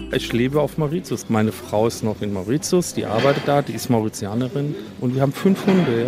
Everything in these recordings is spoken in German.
Ich lebe auf Mauritius. Meine Frau ist noch in Mauritius, die arbeitet da, die ist Mauritianerin und wir haben 5 Hunde,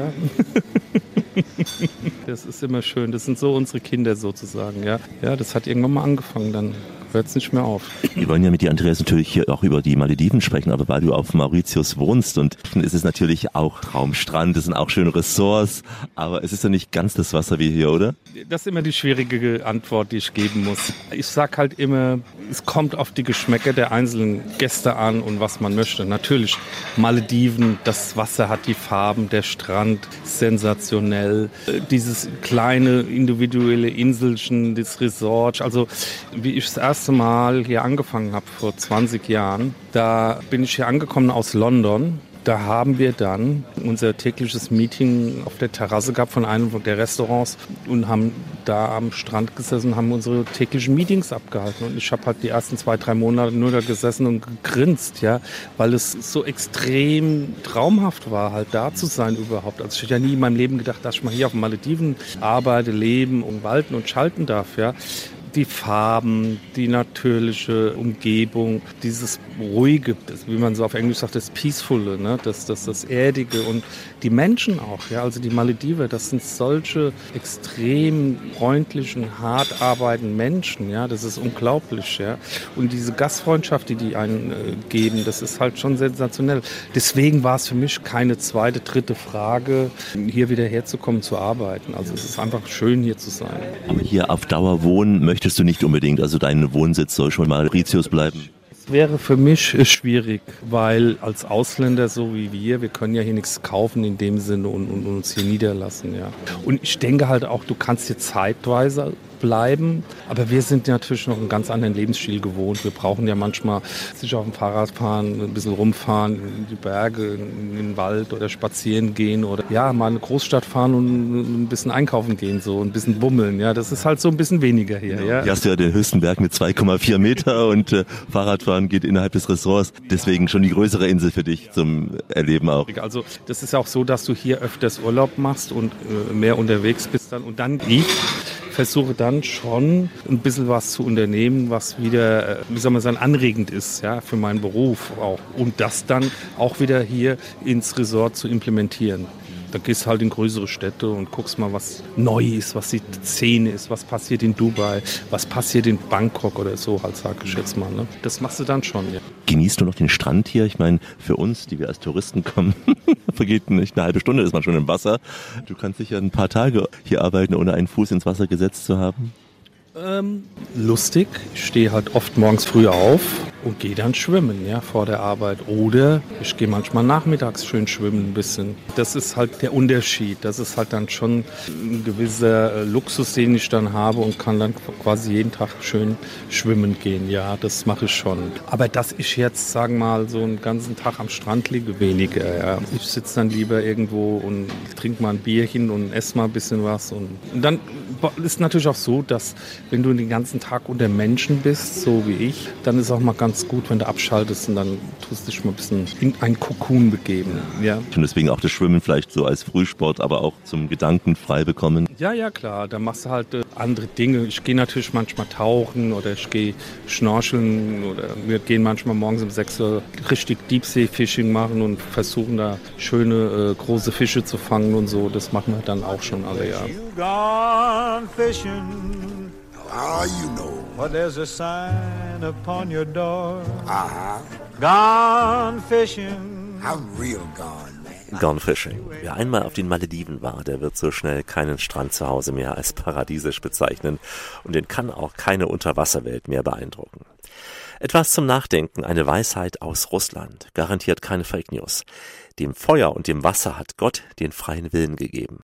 ja. Das ist immer schön, das sind so unsere Kinder sozusagen, ja. Ja, das hat irgendwann mal angefangen, dann hört es nicht mehr auf. Wir wollen ja mit dir, Andreas, natürlich hier auch über die Malediven sprechen, aber weil du auf Mauritius wohnst und ist es natürlich auch Traumstrand, es sind auch schöne Ressorts, aber es ist ja nicht ganz das Wasser wie hier, oder? Das ist immer die schwierige Antwort, die ich geben muss. Ich sag halt immer, es kommt auf die Geschmäcker der einzelnen Gäste an und was man möchte. Natürlich, Malediven, das Wasser hat die Farben, der Strand, sensationell. Dieses kleine individuelle Inselchen, das Resort, also wie ich das erste Mal hier angefangen habe, vor 20 Jahren, da bin ich hier angekommen aus London. Da haben wir dann unser tägliches Meeting auf der Terrasse gehabt von einem der Restaurants und haben da am Strand gesessen und haben unsere täglichen Meetings abgehalten. Und ich habe halt die ersten 2-3 Monate nur da gesessen und gegrinst, ja, weil es so extrem traumhaft war, halt da zu sein überhaupt. Also ich hätte ja nie in meinem Leben gedacht, dass ich mal hier auf den Malediven arbeite, leben und walten und schalten darf, ja. Die Farben, die natürliche Umgebung, dieses Ruhige, das, wie man so auf Englisch sagt, das Peaceful, ne? das Erdige und die Menschen auch. Ja? Also die Malediver, das sind solche extrem freundlichen, hart arbeitenden Menschen. Ja? Das ist unglaublich. Ja? Und diese Gastfreundschaft, die einen geben, das ist halt schon sensationell. Deswegen war es für mich keine zweite, dritte Frage, hier wieder herzukommen, zu arbeiten. Also es ist einfach schön, hier zu sein. Aber hier auf Dauer wohnen möchtest du nicht unbedingt, also dein Wohnsitz soll schon mal Mauritius bleiben? Es wäre für mich schwierig, weil als Ausländer, so wie wir können ja hier nichts kaufen in dem Sinne und uns hier niederlassen. Ja. Und ich denke halt auch, du kannst hier zeitweise bleiben, aber wir sind natürlich noch einen ganz anderen Lebensstil gewohnt. Wir brauchen ja manchmal sich auf dem Fahrrad fahren, ein bisschen rumfahren, in die Berge, in den Wald oder spazieren gehen oder ja, mal in eine Großstadt fahren und ein bisschen einkaufen gehen, so ein bisschen bummeln. Ja, das ist halt so ein bisschen weniger hier. Genau. Ja. Hier hast du ja den höchsten Berg mit 2,4 Meter und Fahrradfahren geht innerhalb des Ressorts. Deswegen schon die größere Insel für dich zum Erleben auch. Also das ist ja auch so, dass du hier öfters Urlaub machst und mehr unterwegs bist dann und dann versuche dann schon ein bisschen was zu unternehmen, was wieder, wie soll man sagen, anregend ist, ja, für meinen Beruf auch. Und das dann auch wieder hier ins Resort zu implementieren. Da gehst halt in größere Städte und guckst mal, was neu ist, was die Szene ist, was passiert in Dubai, was passiert in Bangkok oder so, halt sage ich jetzt mal. Ne? Das machst du dann schon, ja. Genießt du noch den Strand hier? Ich meine, für uns, die wir als Touristen kommen, vergeht nicht eine halbe Stunde, ist man schon im Wasser. Du kannst sicher ein paar Tage hier arbeiten, ohne einen Fuß ins Wasser gesetzt zu haben. Lustig. Ich stehe halt oft morgens früh auf und gehe dann schwimmen, ja, vor der Arbeit. Oder ich gehe manchmal nachmittags schön schwimmen ein bisschen. Das ist halt der Unterschied. Das ist halt dann schon ein gewisser Luxus, den ich dann habe und kann dann quasi jeden Tag schön schwimmen gehen. Ja, das mache ich schon. Aber dass ich jetzt, sagen wir mal, so einen ganzen Tag am Strand liege, weniger. Ja. Ich sitze dann lieber irgendwo und trinke mal ein Bierchen und esse mal ein bisschen was. Und dann ist natürlich auch so, dass wenn du den ganzen Tag unter Menschen bist, so wie ich, dann ist auch mal ganz gut, wenn du abschaltest und dann tust du dich mal ein bisschen in ein Kokon begeben. Ja. Und deswegen auch das Schwimmen vielleicht so als Frühsport, aber auch zum Gedanken frei bekommen. Ja, klar. Da machst du halt andere Dinge. Ich gehe natürlich manchmal tauchen oder ich gehe schnorcheln oder wir gehen manchmal morgens um 6 Uhr richtig Deep-Sea-Fishing machen und versuchen da schöne große Fische zu fangen und so. Das machen wir dann auch schon alle, ja. How you know? Well, there's a sign upon your door. Uh-huh. Gone fishing. I'm real gone, man. Gone Fishing. Wer einmal auf den Malediven war, der wird so schnell keinen Strand zu Hause mehr als paradiesisch bezeichnen und den kann auch keine Unterwasserwelt mehr beeindrucken. Etwas zum Nachdenken, eine Weisheit aus Russland, garantiert keine Fake News. Dem Feuer und dem Wasser hat Gott den freien Willen gegeben.